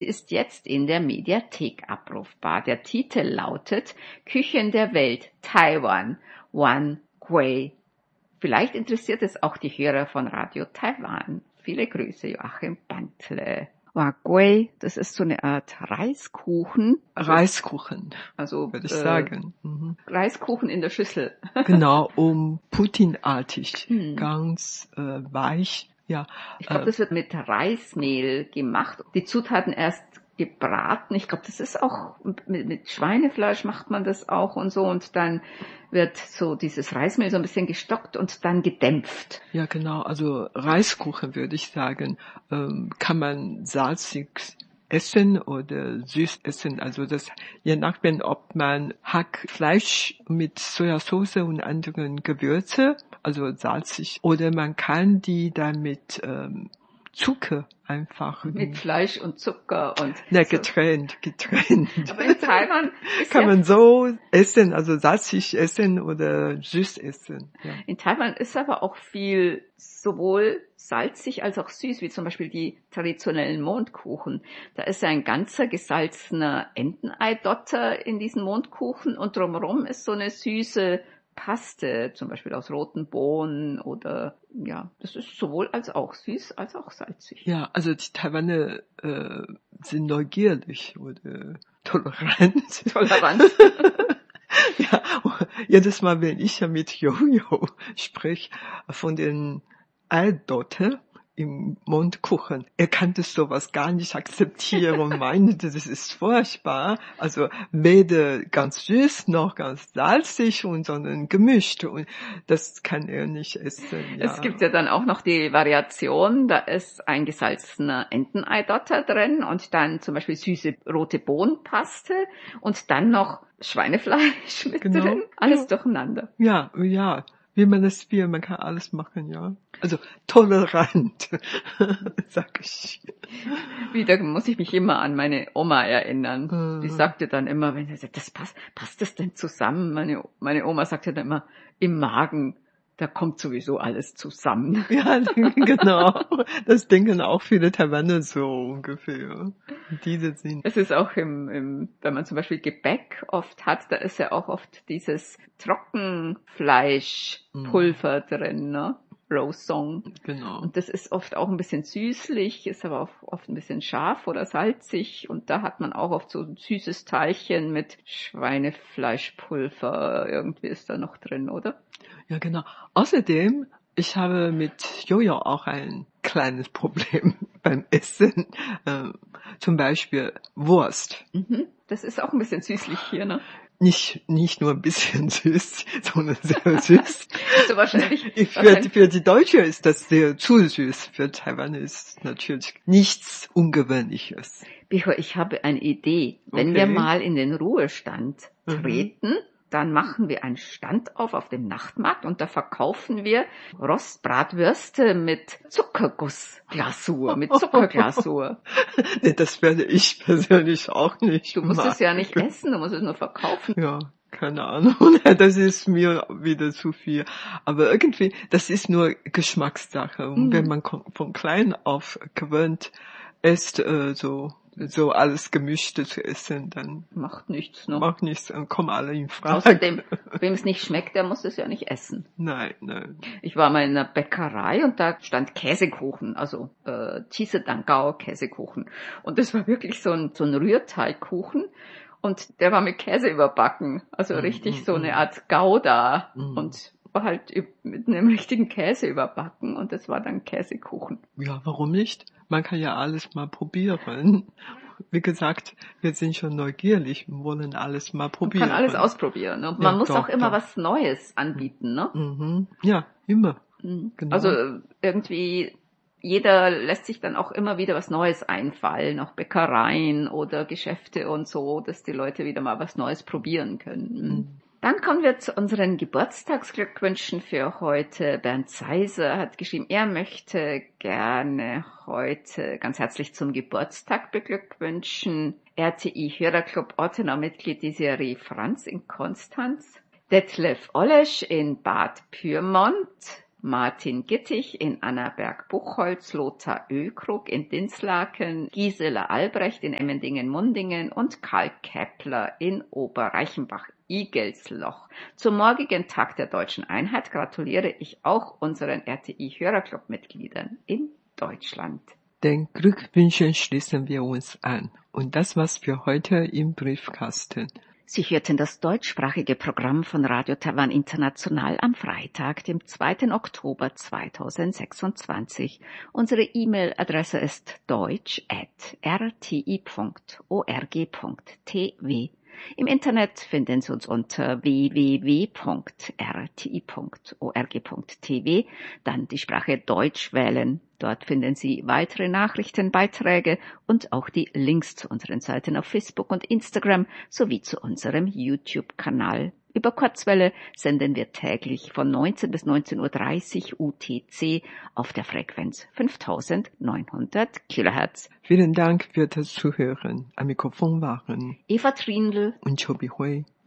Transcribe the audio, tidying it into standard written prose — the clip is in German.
ist jetzt in der Mediathek abrufbar. Der Titel lautet Küchen der Welt, Taiwan, Wan Gui. Vielleicht interessiert es auch die Hörer von Radio Taiwan. Viele Grüße, Joachim Bantle. Wan Gui, das ist so eine Art Reiskuchen. Also würde ich sagen. Reiskuchen in der Schüssel. Genau, puddingartig, ganz weich. Ja. Ich glaube, das wird mit Reismehl gemacht. Die Zutaten erst gebraten. Ich glaube, das ist auch mit Schweinefleisch macht man das auch und so. Und dann wird so dieses Reismehl so ein bisschen gestockt und dann gedämpft. Ja, genau. Also Reiskuchen würde ich sagen, kann man salzig essen oder süß essen. Also das, je nachdem, ob man Hackfleisch mit Sojasauce und anderen Gewürze, also salzig, oder man kann die dann mit Zucker einfach. Mit Fleisch und Zucker und. Ne, getrennt. Aber in Taiwan kann man so essen, also salzig essen oder süß essen. Ja. In Taiwan ist aber auch viel sowohl salzig als auch süß, wie zum Beispiel die traditionellen Mondkuchen. Da ist ja ein ganzer gesalzener Enteneidotter in diesen Mondkuchen und drumherum ist so eine süße Paste, zum Beispiel aus roten Bohnen oder, ja, das ist sowohl als auch süß als auch salzig. Ja, also die Taiwaner sind neugierig oder tolerant. Ja, jedes Mal, wenn ich ja mit Jojo spreche, von den Eidotter im Mondkuchen. Er kann das sowas gar nicht akzeptieren und meinte, das ist furchtbar. Also weder ganz süß noch ganz salzig sondern gemischt und das kann er nicht essen. Ja. Es gibt ja dann auch noch die Variation, da ist ein gesalzener Enteneidotter drin und dann zum Beispiel süße rote Bohnenpaste und dann noch Schweinefleisch mit drin. Alles durcheinander. Ja. Wie man das will, man kann alles machen, ja. Also tolerant, sag ich. Wieder muss ich mich immer an meine Oma erinnern. Die sagte dann immer, wenn sie sagt, das passt das denn zusammen? Meine Oma sagte dann immer, im Magen, da kommt sowieso alles zusammen. Ja, genau. Das denken auch viele Taiwaner so ungefähr. Diese sind. Es ist auch wenn man zum Beispiel Gebäck oft hat, da ist ja auch oft dieses Trockenfleischpulver drin, ne? Rosong. Genau. Und das ist oft auch ein bisschen süßlich, ist aber auch oft ein bisschen scharf oder salzig. Und da hat man auch oft so ein süßes Teilchen mit Schweinefleischpulver. Irgendwie ist da noch drin, oder? Ja, genau. Außerdem, ich habe mit Jojo auch ein kleines Problem beim Essen. Zum Beispiel Wurst. Das ist auch ein bisschen süßlich hier, ne? Nicht nur ein bisschen süß, sondern sehr süß. Also wahrscheinlich. Für die Deutsche ist das sehr zu süß. Für Taiwan ist natürlich nichts Ungewöhnliches. Bicho, ich habe eine Idee. Wenn wir mal in den Ruhestand treten, dann machen wir einen Stand auf dem Nachtmarkt und da verkaufen wir Rostbratwürste mit Zuckergussglasur, mit Zuckerglasur. Nee, das werde ich persönlich auch nicht Du musst es ja nicht essen, du musst es nur verkaufen. Ja, keine Ahnung, das ist mir wieder zu viel. Aber irgendwie, das ist nur Geschmackssache. Und wenn man von klein auf gewöhnt ist, so alles Gemischte zu essen, dann macht nichts, ne? Macht nichts, dann kommen alle in Frage. Außerdem, wem es nicht schmeckt, der muss es ja nicht essen. Nein. Ich war mal in einer Bäckerei und da stand Käsekuchen, also Cheese Dangao Käsekuchen. Und das war wirklich so ein Rührteigkuchen und der war mit Käse überbacken, also richtig so eine Art Gouda und war halt mit einem richtigen Käse überbacken und das war dann Käsekuchen. Ja, warum nicht? Man kann ja alles mal probieren. Wie gesagt, wir sind schon neugierig und wollen alles mal probieren. Man kann alles ausprobieren. Und man muss auch immer was Neues anbieten, ne? Ja, immer. Genau. Also irgendwie jeder lässt sich dann auch immer wieder was Neues einfallen, auch Bäckereien oder Geschäfte und so, dass die Leute wieder mal was Neues probieren können. Dann kommen wir zu unseren Geburtstagsglückwünschen für heute. Bernd Seiser hat geschrieben, er möchte gerne heute ganz herzlich zum Geburtstag beglückwünschen. RTI-Hörerclub Ortenau-Mitglied die Serie Franz in Konstanz. Detlef Olesch in Bad Pyrmont. Martin Gittich in Annaberg-Buchholz, Lothar Oekrug in Dinslaken, Gisela Albrecht in Emmendingen-Mundingen und Karl Kepler in Oberreichenbach-Igelsloch. Zum morgigen Tag der Deutschen Einheit gratuliere ich auch unseren RTI-Hörerclub-Mitgliedern in Deutschland. Den Glückwünschen schließen wir uns an. Und das war's für heute im Briefkasten. Sie hörten das deutschsprachige Programm von Radio Taiwan International am Freitag, dem 2. Oktober 2026. Unsere E-Mail-Adresse ist deutsch@rti.org.tw. Im Internet finden Sie uns unter www.rti.org.tw, dann die Sprache Deutsch wählen. Dort finden Sie weitere Nachrichtenbeiträge und auch die Links zu unseren Seiten auf Facebook und Instagram sowie zu unserem YouTube-Kanal. Über Kurzwelle senden wir täglich von 19 bis 19.30 Uhr UTC auf der Frequenz 5900 Kilohertz. Vielen Dank für das Zuhören. Am Mikrofon waren Eva Trindl und Chobi Hui.